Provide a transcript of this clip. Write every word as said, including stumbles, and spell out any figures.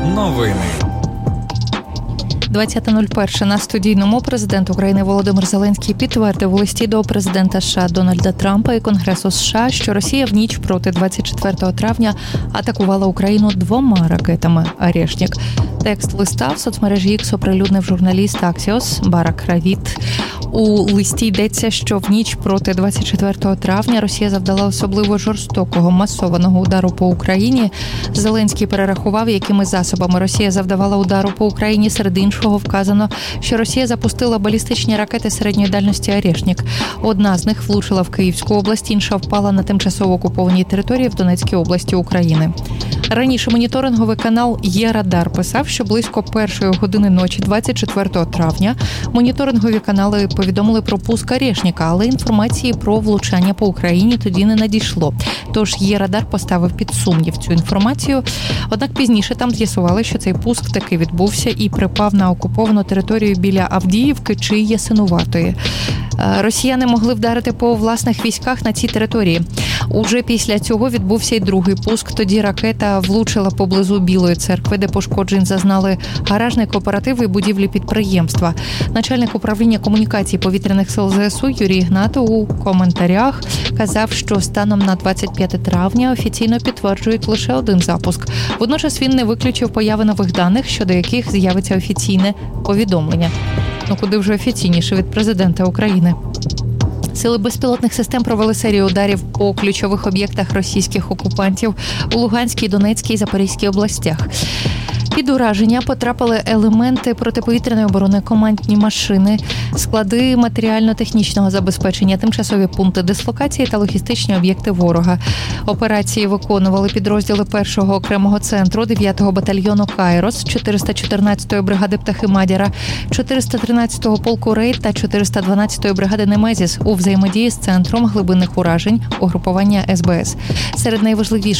Новини. двадцяте перше на студійному президент України Володимир Зеленський підтвердив у листі до президента США Дональда Трампа і Конгресу США, що Росія в ніч проти двадцять четвертого травня атакувала Україну двома ракетами «Орешник». Текст листа в соцмережі X оприлюднив журналіст Axios Барак Равіт. У листі йдеться, що в ніч проти двадцять четвертого травня Росія завдала особливо жорстокого масованого удару по Україні. Зеленський перерахував, якими засобами Росія завдавала удару по Україні. Серед іншого вказано, що Росія запустила балістичні ракети середньої дальності «Орешник». Одна з них влучила в Київську область, інша впала на тимчасово окупованій території в Донецькій області України. Раніше моніторинговий канал «Є-Радар» писав, що близько першої години ночі двадцять четвертого травня моніторингові канали повідомили про пуск «Орешника», але інформації про влучання по Україні тоді не надійшло. Тож «Є-Радар» поставив під сумнів цю інформацію. Однак пізніше там з'ясували, що цей пуск таки відбувся і припав на окуповану територію біля Авдіївки чи Ясинуватої. Росіяни могли вдарити по власних військах на цій території. Уже після цього відбувся й другий пуск. Тоді ракета влучила поблизу Білої церкви, де пошкоджень зазнали гаражний кооператив і будівлі підприємства. Начальник управління комунікацій повітряних сил ЗСУ Юрій Ігнатов у коментарях казав, що станом на двадцять п'яте травня офіційно підтверджують лише один запуск. Водночас він не виключив появи нових даних, щодо яких з'явиться офіційне повідомлення. Ну куди вже офіційніше від президента України. Сили безпілотних систем провели серію ударів по ключових об'єктах російських окупантів у Луганській, Донецькій і Запорізькій областях. Під ураження потрапили елементи протиповітряної оборони, командні машини, склади матеріально-технічного забезпечення, тимчасові пункти дислокації та логістичні об'єкти ворога. Операції виконували підрозділи першого окремого центру, дев'ятого батальйону «Кайрос», чотириста чотирнадцятої бригади «Птахи Мадяра», чотириста тринадцятого полку «Рейд» та чотириста дванадцятої бригади «Немезіс» у взаємодії з центром глибинних уражень угрупування ес бе ес. Серед найважливіших